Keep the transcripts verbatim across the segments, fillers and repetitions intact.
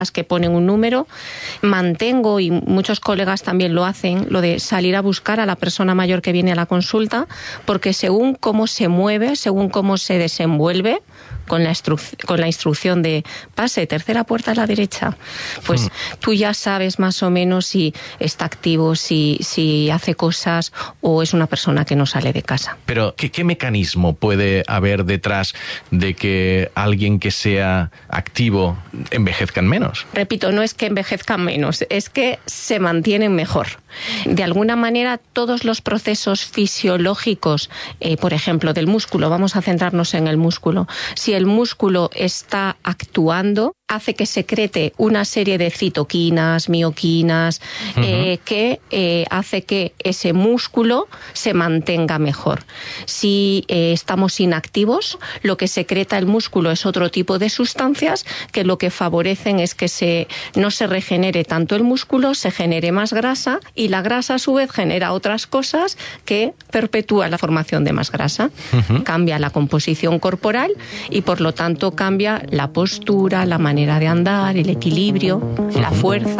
que ponen un número. Mantengo, y muchos colegas también lo hacen, lo de salir a buscar a la persona mayor que viene a la consulta, porque según cómo se mueve, según cómo se desenvuelve, con la, instru- con la instrucción de pase, tercera puerta a la derecha, pues mm. tú ya sabes más o menos si está activo, si, si hace cosas o es una persona que no sale de casa. Pero, ¿qué, qué mecanismo puede haber detrás de que alguien que sea activo envejezcan menos? Repito, no es que envejezcan menos, es que se mantienen mejor. De alguna manera, todos los procesos fisiológicos, eh, por ejemplo, del músculo, vamos a centrarnos en el músculo, si el músculo está actuando, hace que secrete una serie de citoquinas, mioquinas, uh-huh. eh, que eh, hace que ese músculo se mantenga mejor. Si eh, estamos inactivos, lo que secreta el músculo es otro tipo de sustancias que lo que favorecen es que se, no se regenere tanto el músculo, se genere más grasa y la grasa a su vez genera otras cosas que perpetúan la formación de más grasa. Uh-huh. Cambia la composición corporal y por lo tanto cambia la postura, la manera de andar, el equilibrio, la fuerza.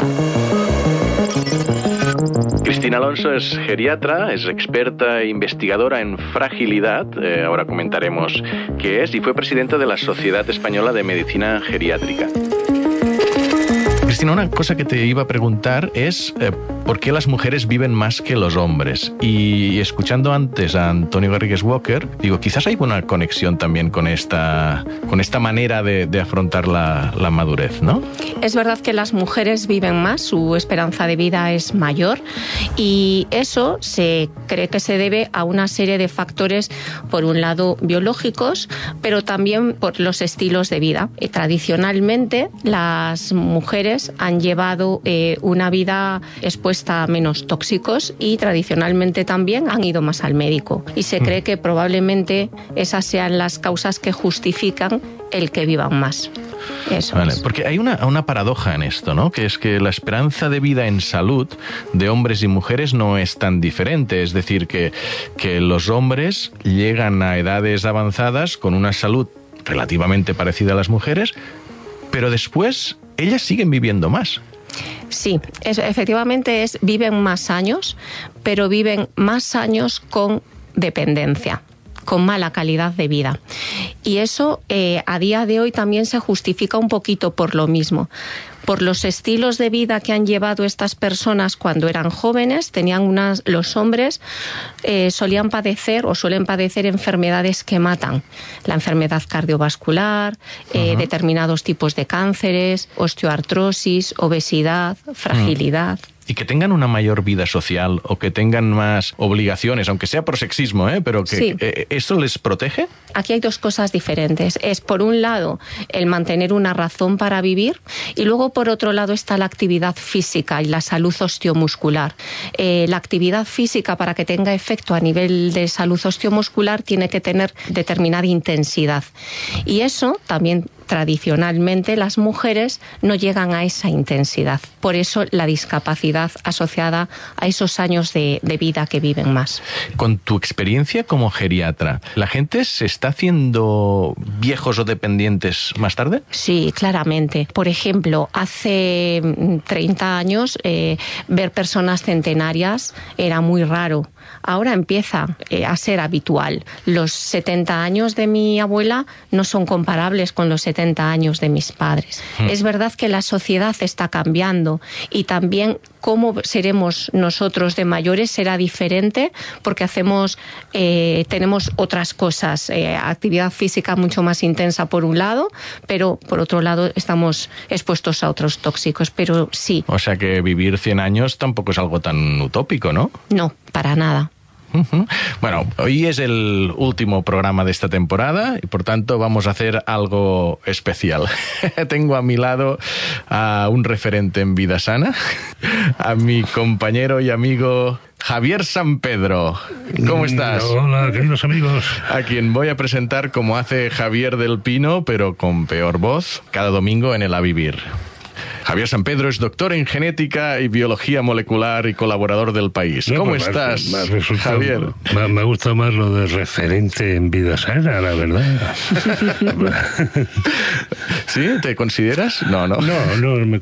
Cristina Alonso es geriatra, es experta e investigadora en fragilidad, eh, ahora comentaremos qué es, y fue presidenta de la Sociedad Española de Medicina Geriátrica. Cristina, una cosa que te iba a preguntar es eh, ¿por qué las mujeres viven más que los hombres? Y escuchando antes a Antonio Garrigues Walker, digo, quizás hay una conexión también con esta, con esta manera de, de afrontar la, la madurez, ¿no? Es verdad que las mujeres viven más, su esperanza de vida es mayor y eso se cree que se debe a una serie de factores, por un lado biológicos, pero también por los estilos de vida. Y tradicionalmente las mujeres han llevado eh, una vida expuesta a menos tóxicos y tradicionalmente también han ido más al médico. Y se cree que probablemente esas sean las causas que justifican el que vivan más. Eso vale, es. Porque hay una, una paradoja en esto, ¿no? Que es que la esperanza de vida en salud de hombres y mujeres no es tan diferente. Es decir, que, que los hombres llegan a edades avanzadas con una salud relativamente parecida a las mujeres, pero después ellas siguen viviendo más. Sí, es, efectivamente es, viven más años, pero viven más años con dependencia, con mala calidad de vida. Y eso eh, a día de hoy también se justifica un poquito por lo mismo. Por los estilos de vida que han llevado estas personas cuando eran jóvenes, tenían unas, los hombres eh, solían padecer o suelen padecer enfermedades que matan. La enfermedad cardiovascular, eh, uh-huh. determinados tipos de cánceres, osteoartrosis, obesidad, fragilidad. Uh-huh. Y que tengan una mayor vida social o que tengan más obligaciones, aunque sea por sexismo, ¿eh? Pero que sí. eh, ¿eso les protege? Aquí hay dos cosas diferentes. Es, por un lado, el mantener una razón para vivir y luego, por otro lado, está la actividad física y la salud osteomuscular. Eh, la actividad física, para que tenga efecto a nivel de salud osteomuscular, tiene que tener determinada intensidad. Y eso también tradicionalmente las mujeres no llegan a esa intensidad. Por eso la discapacidad asociada a esos años de, de vida que viven más. Con tu experiencia como geriatra, ¿la gente se está haciendo viejos o dependientes más tarde? Sí, claramente. Por ejemplo, hace treinta años eh, ver personas centenarias era muy raro. Ahora empieza eh, a ser habitual. Los setenta años de mi abuela no son comparables con los setenta años de mis padres. Mm. Es verdad que la sociedad está cambiando y también cómo seremos nosotros de mayores será diferente porque hacemos, eh, tenemos otras cosas, eh, actividad física mucho más intensa por un lado, pero por otro lado estamos expuestos a otros tóxicos, pero sí. O sea que vivir cien años tampoco es algo tan utópico, ¿no? No, para nada. Uh-huh. Bueno, hoy es el último programa de esta temporada y por tanto vamos a hacer algo especial. Tengo a mi lado a un referente en vida sana, a mi compañero y amigo Javier Sampedro. ¿Cómo estás? Hola, queridos amigos. A quien voy a presentar como hace Javier del Pino, pero con peor voz, cada domingo en el A Vivir. Javier Sampedro es doctor en genética y biología molecular y colaborador del País. No, ¿Cómo pues estás, más, más Javier? Me, me gusta más lo de referente en vida sana, la verdad. ¿Sí? ¿Te consideras? No, no. No, no me